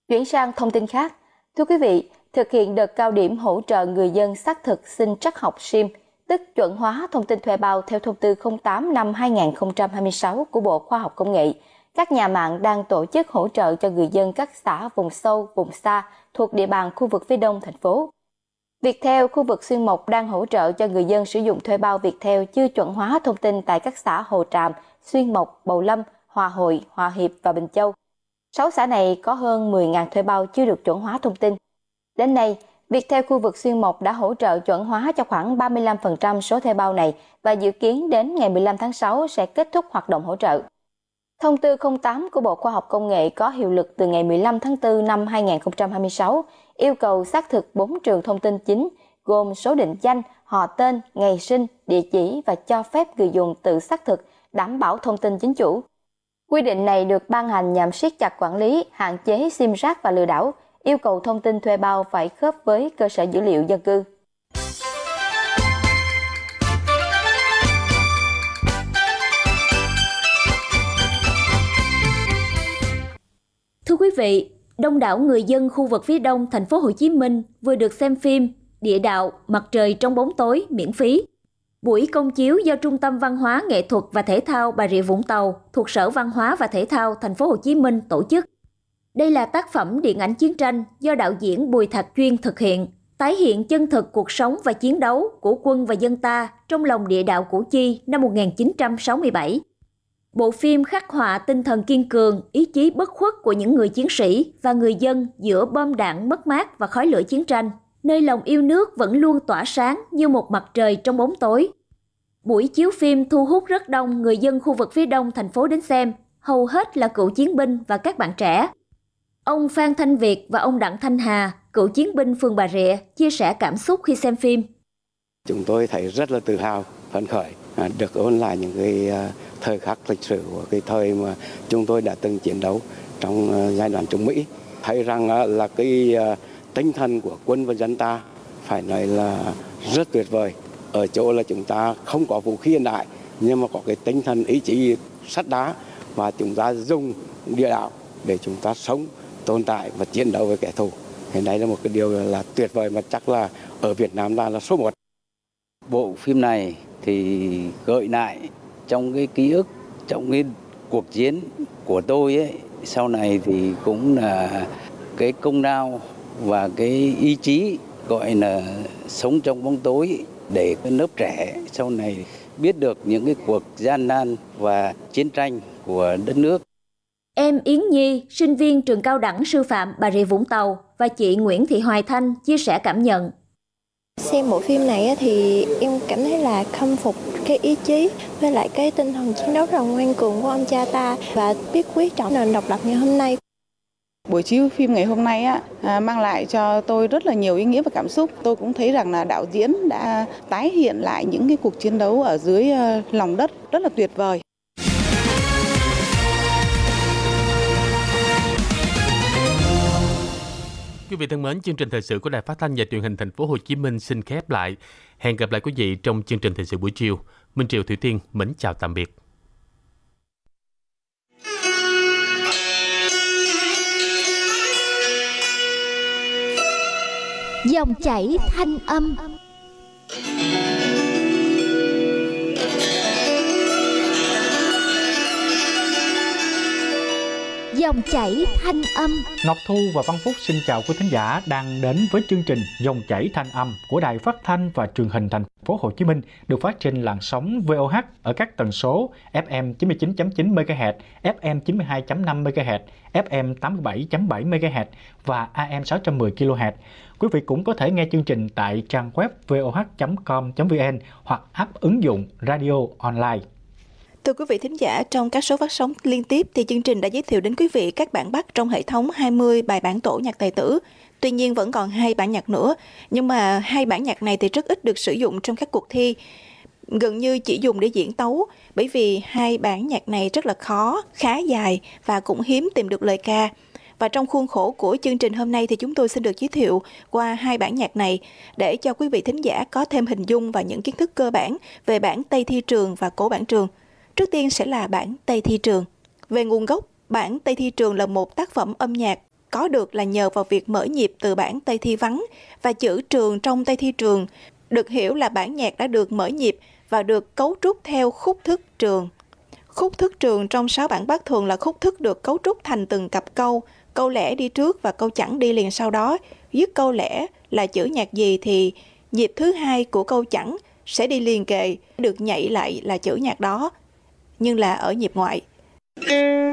Chuyển sang thông tin khác. Thưa quý vị, thực hiện đợt cao điểm hỗ trợ người dân xác thực xin trắc học SIM, tức chuẩn hóa thông tin thuê bao theo thông tư 08 năm 2026 của Bộ Khoa học Công nghệ, các nhà mạng đang tổ chức hỗ trợ cho người dân các xã vùng sâu, vùng xa thuộc địa bàn khu vực phía đông thành phố. Viettel khu vực Xuyên Mộc đang hỗ trợ cho người dân sử dụng thuê bao Viettel chưa chuẩn hóa thông tin tại các xã Hồ Tràm, Xuyên Mộc, Bầu Lâm, Hòa Hội, Hòa Hiệp và Bình Châu. 6 xã này có hơn 10.000 thuê bao chưa được chuẩn hóa thông tin. Đến nay, Viettel khu vực Xuyên Mộc đã hỗ trợ chuẩn hóa cho khoảng 35% số thuê bao này và dự kiến đến ngày 15 tháng 6 sẽ kết thúc hoạt động hỗ trợ. Thông tư 08 của Bộ Khoa học Công nghệ có hiệu lực từ ngày 15 tháng 4 năm 2026, yêu cầu xác thực 4 trường thông tin chính gồm số định danh, họ tên, ngày sinh, địa chỉ và cho phép người dùng tự xác thực, đảm bảo thông tin chính chủ. Quy định này được ban hành nhằm siết chặt quản lý, hạn chế sim rác và lừa đảo, yêu cầu thông tin thuê bao phải khớp với cơ sở dữ liệu dân cư. Thưa quý vị, đông đảo người dân khu vực phía đông thành phố Hồ Chí Minh vừa được xem phim Địa đạo Mặt trời trong bóng tối miễn phí. Buổi công chiếu do Trung tâm Văn hóa Nghệ thuật và Thể thao Bà Rịa Vũng Tàu thuộc Sở Văn hóa và Thể thao thành phố Hồ Chí Minh tổ chức. Đây là tác phẩm điện ảnh chiến tranh do đạo diễn Bùi Thạc Chuyên thực hiện, tái hiện chân thực cuộc sống và chiến đấu của quân và dân ta trong lòng địa đạo Củ Chi năm 1967. Bộ phim khắc họa tinh thần kiên cường, ý chí bất khuất của những người chiến sĩ và người dân giữa bom đạn mất mát và khói lửa chiến tranh, nơi lòng yêu nước vẫn luôn tỏa sáng như một mặt trời trong bóng tối. Buổi chiếu phim thu hút rất đông người dân khu vực phía đông thành phố đến xem, hầu hết là cựu chiến binh và các bạn trẻ. Ông Phan Thanh Việt và ông Đặng Thanh Hà, cựu chiến binh phường Bà Rịa, chia sẻ cảm xúc khi xem phim. Chúng tôi thấy rất là tự hào, phấn khởi, được ôn lại những cái thời khắc lịch sử của cái thời mà chúng tôi đã từng chiến đấu trong giai đoạn chống Mỹ. Thấy rằng là cái tinh thần của quân và dân ta phải nói là rất tuyệt vời. Ở chỗ là chúng ta không có vũ khí hiện đại, nhưng mà có cái tinh thần ý chí sắt đá và chúng ta dùng địa đạo để chúng ta sống, tồn tại và chiến đấu với kẻ thù. Thì đây là một cái điều là tuyệt vời mà chắc là ở Việt Nam là số 1. Bộ phim này thì gợi lại trong cái ký ức, trong cái cuộc chiến của tôi ấy, sau này thì cũng là cái công lao và cái ý chí gọi là sống trong bóng tối để cái lớp trẻ sau này biết được những cái cuộc gian nan và chiến tranh của đất nước. Em Yến Nhi, sinh viên trường cao đẳng sư phạm Bà Rịa Vũng Tàu và chị Nguyễn Thị Hoài Thanh chia sẻ cảm nhận. Xem bộ phim này thì em cảm thấy là khâm phục cái ý chí với lại cái tinh thần chiến đấu rất ngoan cường của ông cha ta và biết quý trọng nền độc lập ngày hôm nay. Buổi chiếu phim ngày hôm nay mang lại cho tôi rất là nhiều ý nghĩa và cảm xúc. Tôi cũng thấy rằng là đạo diễn đã tái hiện lại những cái cuộc chiến đấu ở dưới lòng đất rất là tuyệt vời. Quý vị thân mến, chương trình thời sự của Đài Phát thanh và Truyền hình Thành phố Hồ Chí Minh xin khép lại. Hẹn gặp lại quý vị trong chương trình thời sự buổi chiều. Minh Triều, Thủy Tiên mến chào tạm biệt. Dòng chảy thanh âm. Dòng chảy thanh âm. Ngọc Thu và Văn Phúc xin chào quý thính giả đang đến với chương trình Dòng chảy thanh âm của Đài Phát thanh và Truyền hình Thành phố Hồ Chí Minh, được phát trên làn sóng VOH ở các tần số FM 99.9 MHz, FM 92.5 MHz, FM 87.7 MHz và AM 610 kHz. Quý vị cũng có thể nghe chương trình tại trang web voh.com.vn hoặc app ứng dụng Radio Online. Thưa quý vị thính giả, trong các số phát sóng liên tiếp thì chương trình đã giới thiệu đến quý vị các bản Bắc trong hệ thống 20 bài bản tổ nhạc tài tử. Tuy nhiên vẫn còn 2 bản nhạc nữa, nhưng mà 2 bản nhạc này thì rất ít được sử dụng trong các cuộc thi, gần như chỉ dùng để diễn tấu, bởi vì 2 bản nhạc này rất là khó, khá dài và cũng hiếm tìm được lời ca. Và trong khuôn khổ của chương trình hôm nay thì chúng tôi xin được giới thiệu qua 2 bản nhạc này để cho quý vị thính giả có thêm hình dung và những kiến thức cơ bản về bản Tây Thi Trường và cổ bản Trường. Trước tiên sẽ là bản Tây Thi Trường. Về nguồn gốc, bản Tây Thi Trường là một tác phẩm âm nhạc có có được là nhờ vào việc mở nhịp từ bản Tây Thi vắng, và chữ trường trong Tây Thi trường được hiểu là bản nhạc đã được mở nhịp và được cấu trúc theo khúc thức trường. Khúc thức trường trong 6 bản Bát thường là khúc thức được cấu trúc thành từng cặp câu, câu lẻ đi trước và câu chẵn đi liền sau đó. Dứt câu lẻ là chữ nhạc gì thì nhịp thứ hai của câu chẵn sẽ đi liền kề, được nhảy lại là chữ nhạc đó, nhưng là ở nhịp ngoại.